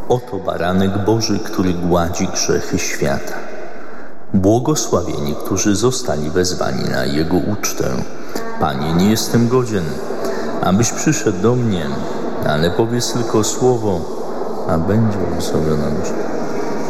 Oto baranek Boży, który gładzi grzechy świata. Błogosławieni, którzy zostali wezwani na Jego ucztę. Panie, nie jestem godzien, abyś przyszedł do mnie, ale powiedz tylko słowo, a będzie usługiona dusza.